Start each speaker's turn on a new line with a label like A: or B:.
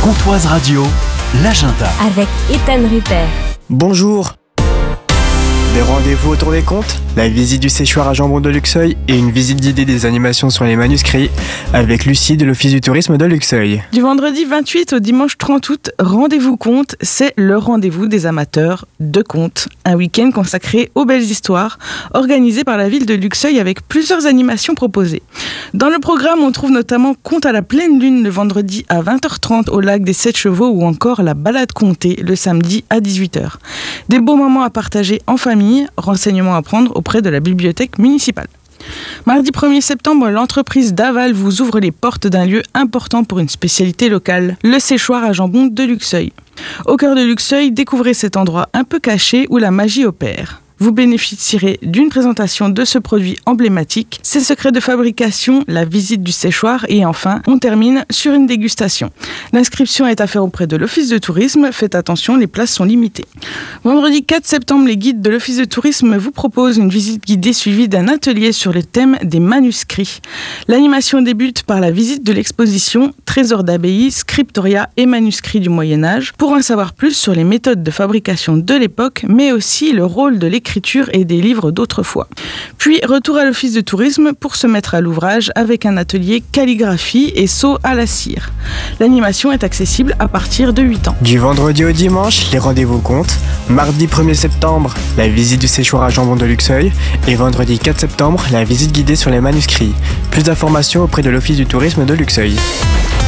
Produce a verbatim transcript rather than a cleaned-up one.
A: Comptoise Radio, l'agenda.
B: Avec Ethan Rupert.
C: Bonjour. Des rendez-vous autour des contes, la visite du séchoir à jambon de Luxeuil et une visite guidée des animations sur les manuscrits avec Lucie de l'Office du tourisme de Luxeuil.
D: Du vendredi vingt-huit au dimanche trente août, Rendez-vous Contes, c'est le rendez-vous des amateurs de contes. Un week-end consacré aux belles histoires, organisé par la ville de Luxeuil avec plusieurs animations proposées. Dans le programme, on trouve notamment Contes à la pleine lune le vendredi à vingt heures trente au lac des Sept Chevaux ou encore la balade contée le samedi à dix-huit heures. Des beaux moments à partager en famille. Renseignements à prendre auprès de la bibliothèque municipale. Mardi premier septembre, l'entreprise Daval vous ouvre les portes d'un lieu important pour une spécialité locale, le séchoir à jambon de Luxeuil. Au cœur de Luxeuil, découvrez cet endroit un peu caché où la magie opère. Vous bénéficierez d'une présentation de ce produit emblématique, ses secrets de fabrication, la visite du séchoir et enfin, on termine sur une dégustation. L'inscription est à faire auprès de l'Office de tourisme. Faites attention, les places sont limitées. Vendredi quatre septembre, les guides de l'Office de tourisme vous proposent une visite guidée suivie d'un atelier sur le thème des manuscrits. L'animation débute par la visite de l'exposition Trésors d'abbaye, scriptoria et manuscrits du Moyen-Âge pour en savoir plus sur les méthodes de fabrication de l'époque, mais aussi le rôle de l'écriture et des livres d'autrefois. Puis, retour à l'Office de tourisme pour se mettre à l'ouvrage avec un atelier calligraphie et saut à la cire. L'animation est accessible à partir de huit ans.
C: Du vendredi au dimanche, les rendez-vous comptent. Mardi premier septembre, la visite du séchoir à jambon de Luxeuil et vendredi quatre septembre, la visite guidée sur les manuscrits. Plus d'informations auprès de l'Office du tourisme de Luxeuil.